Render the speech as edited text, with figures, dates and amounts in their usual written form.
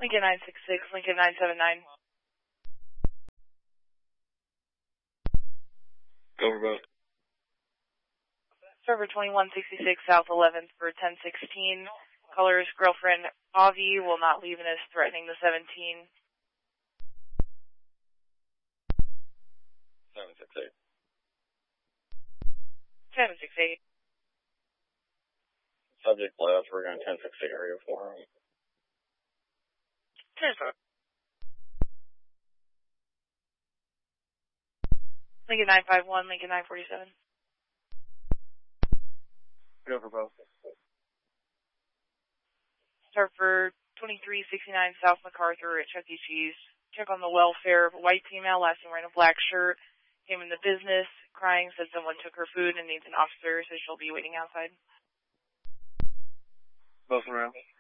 Lincoln 966, Lincoln 979. Go for both. Server 2166 South 11th for 1016. Caller's girlfriend Avi will not leave and is threatening the 17. 768. 768. Subject left, we're going 1068 area 4. Transfer. Lincoln 951, Lincoln 947. Go for both. Start for 2369 South MacArthur at Chuck E. Cheese. Check on the welfare of a white female, last name wearing a black shirt. Came in the business, crying, said someone took her food and needs an officer, so she'll be waiting outside. Both around.